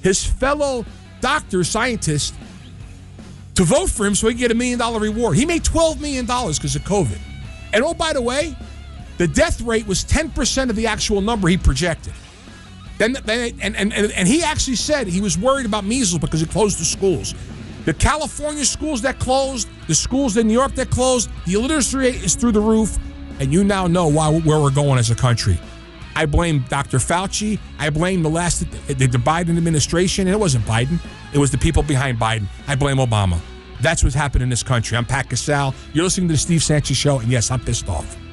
his fellow doctors, scientists, to vote for him so he could get $1 million reward. He made $12 million because of COVID. And oh, by the way, the death rate was 10% of the actual number he projected. And he actually said he was worried about measles because it closed the schools. The California schools that closed, the schools in New York that closed, the illiteracy rate is through the roof, and you now know where we're going as a country. I blame Dr. Fauci. I blame the Biden administration. And it wasn't Biden. It was the people behind Biden. I blame Obama. That's what's happened in this country. I'm Pat Casale. You're listening to the Steve Sanchez Show, and yes, I'm pissed off.